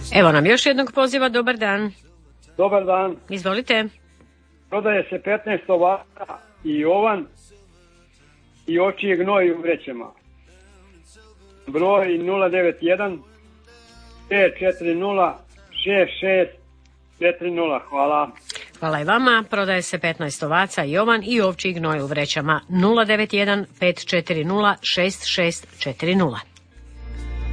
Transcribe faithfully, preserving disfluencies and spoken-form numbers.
Evo nam još jednog poziva, dobar dan. Dobar dan. Izvolite. Prodaje se petnaest ovaca i jovan i ovčji gnoj u vrećama. Broj nula devet jedan pet četiri nula šest šest četiri nula. Hvala. Hvala i vama. Prodaje se petnaest ovaca i jovan i ovčji gnoj u vrećama. nula devet jedan pet četiri nula šest šest četiri nula.